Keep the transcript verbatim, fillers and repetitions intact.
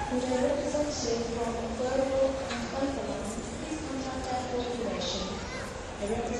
With a representative from Global Employment, please contact that for information. A representative